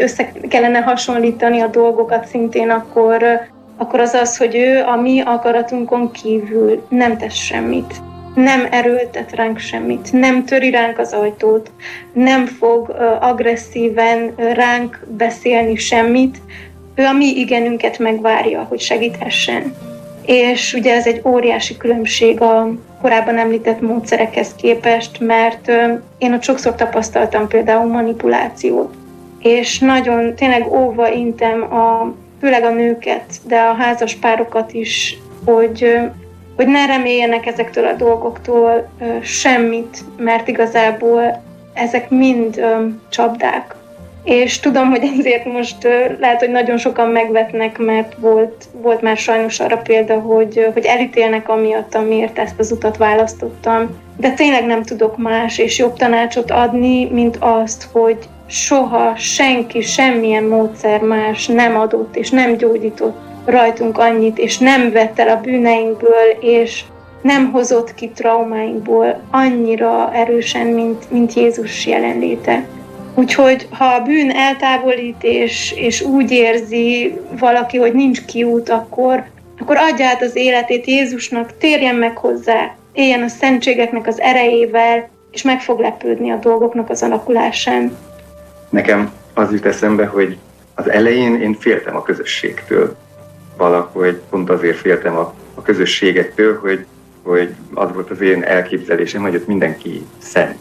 össze kellene hasonlítani a dolgokat szintén, akkor az, hogy ő a mi akaratunkon kívül nem tesz semmit. Nem erőltet ránk semmit, nem töri ránk az ajtót, nem fog agresszíven ránk beszélni semmit. Ő a mi igenünket megvárja, hogy segíthessen. És ugye ez egy óriási különbség a korábban említett módszerekhez képest, mert én ott sokszor tapasztaltam például manipulációt. És nagyon tényleg óva intem főleg a nőket, de a házas párokat is, hogy ne reméljenek ezektől a dolgoktól semmit, mert igazából ezek mind csapdák. És tudom, hogy ezért most lehet, hogy nagyon sokan megvetnek, mert volt már sajnos arra példa, hogy elítélnek amiatt, amiért ezt az utat választottam. De tényleg nem tudok más és jobb tanácsot adni, mint azt, hogy soha senki, semmilyen módszer más nem adott és nem gyógyított rajtunk annyit, és nem vett el a bűneinkből, és nem hozott ki traumáinkból annyira erősen, mint Jézus jelenléte. Úgyhogy ha a bűn eltávolít, és úgy érzi valaki, hogy nincs kiút, akkor adja át az életét Jézusnak, térjen meg hozzá, éljen a szentségeknek az erejével, és meg fog lepődni a dolgoknak az alakulásán. Nekem az jut eszembe, hogy az elején én féltem a közösségtől. Valahogy pont azért féltem a közösségektől, hogy az volt az én elképzelésem, hogy ott mindenki szent.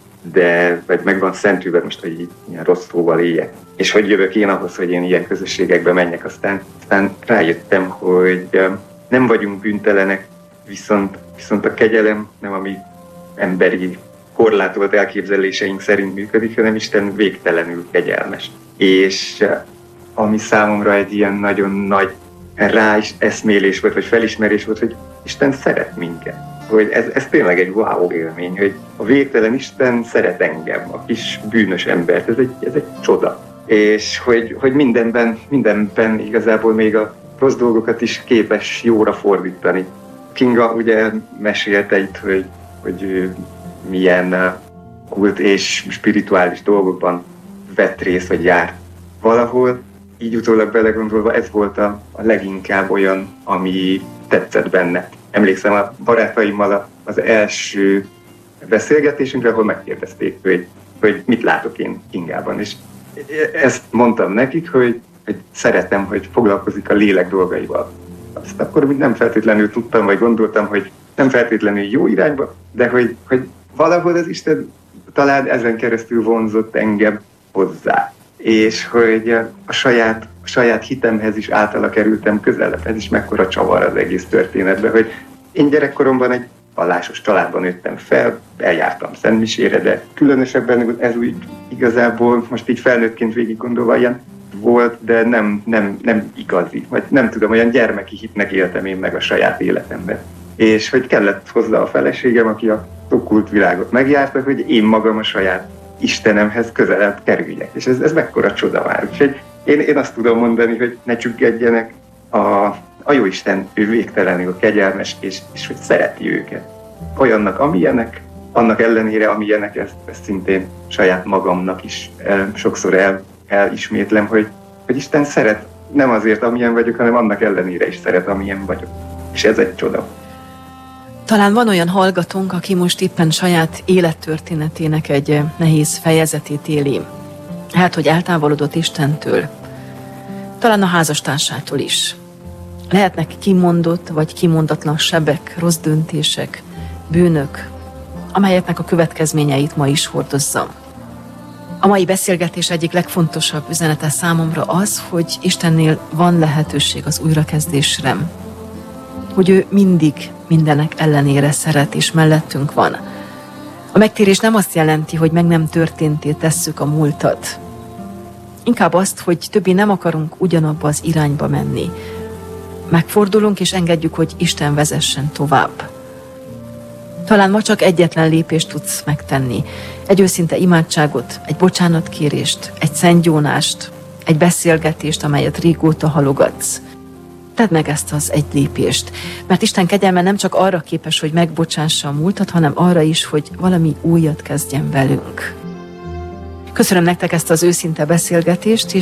Vagy meg van szentülve most, hogy így ilyen rossz szóval éljek. És hogy jövök én ahhoz, hogy én ilyen közösségekbe menjek, aztán rájöttem, hogy nem vagyunk bűntelenek, viszont a kegyelem nem a mi emberi korlátolt elképzeléseink szerint működik, hanem Isten végtelenül kegyelmes. És ami számomra egy ilyen nagyon nagy eszmélés volt, vagy felismerés volt, hogy Isten szeret minket. Hogy ez tényleg egy wow élmény, hogy a végtelen Isten szeret engem, a kis bűnös embert. Ez egy csoda. És hogy mindenben igazából még a rossz dolgokat is képes jóra fordítani. Kinga ugye mesélte itt, hogy milyen kult és spirituális dolgokban vett részt, vagy járt valahol. Így utólag belegondolva ez volt a leginkább olyan, ami tetszett benne. Emlékszem a barátaimmal az első beszélgetésünkre, ahol megkérdezték, hogy mit látok én Kingában. És ezt mondtam nekik, hogy szeretem, hogy foglalkozik a lélek dolgaival. Azt akkor még nem feltétlenül tudtam, vagy gondoltam, hogy nem feltétlenül jó irányba, de hogy valahol az Isten talán ezen keresztül vonzott engem hozzá. És hogy a saját hitemhez is általa kerültem közelebb. Ez is mekkora csavar az egész történetben, hogy én gyerekkoromban egy vallásos családban nőttem fel, eljártam szentmisére, de különösebben ez úgy igazából most így felnőttként végig gondolva ilyen volt, de nem igazi, vagy nem tudom, olyan gyermeki hitnek éltem én meg a saját életemben. És hogy kellett hozzá a feleségem, aki a okkult világot megjárta, hogy én magam a saját Istenemhez közelebb kerüljek. És ez mekkora csoda már. Úgyhogy én azt tudom mondani, hogy ne csüggedjenek, a Jóisten, ő végtelenül kegyelmes, és hogy szereti őket. Olyannak, amilyenek, annak ellenére, amilyenek, ezt szintén saját magamnak is sokszor elismétlem, hogy Isten szeret, nem azért, amilyen vagyok, hanem annak ellenére is szeret, amilyen vagyok. És ez egy csoda. Talán van olyan hallgatónk, aki most éppen saját élettörténetének egy nehéz fejezetét éli. Hát, hogy eltávolodott Istentől. Talán a házastársától is. Lehetnek kimondott vagy kimondatlan sebek, rossz döntések, bűnök, amelyeknek a következményeit ma is hordozza. A mai beszélgetés egyik legfontosabb üzenete számomra az, hogy Istennél van lehetőség az újrakezdésre. Hogy ő mindig mindenek ellenére szeret és mellettünk van. A megtérés nem azt jelenti, hogy meg nem történté tesszük a múltat. Inkább azt, hogy többé nem akarunk ugyanabba az irányba menni. Megfordulunk és engedjük, hogy Isten vezessen tovább. Talán ma csak egyetlen lépést tudsz megtenni. Egy őszinte imádságot, egy bocsánatkérést, egy szentgyónást, egy beszélgetést, amelyet régóta halogatsz. Tedd meg ezt az egy lépést, mert Isten kegyelme nem csak arra képes, hogy megbocsássa a múltat, hanem arra is, hogy valami újat kezdjen velünk. Köszönöm nektek ezt az őszinte beszélgetést,